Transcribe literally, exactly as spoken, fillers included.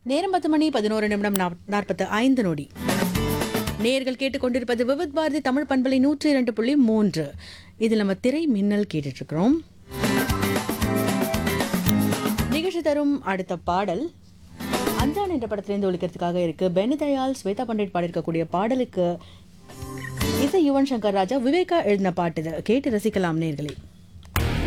நேரம் பத்து மணி பதினோரு நிமிடம் நாற்பத்து ஐந்து நொடி. நேர்கள் கேட்டுக்கொண்டிருப்பது விவித் பாரதி தமிழ் பண்பலை நூற்றி இரண்டு புள்ளி மூன்று. இதில் நம்ம திரை மின்னல் கேட்டுட்டு இருக்கிறோம். நிகழ்ச்சி தரும் அடுத்த பாடல் அஞ்சான் என்ற படத்திலிருந்து ஒழிக்கிறதுக்காக இருக்கு. பெனிதயாள், ஸ்வேதா பண்டிட் பாடியிருக்கக்கூடிய பாடலுக்கு இசை யுவன் சங்கர் ராஜா, விவேகா எழுதின பாட்டு. இதை கேட்டு ரசிக்கலாம் நேர்களே.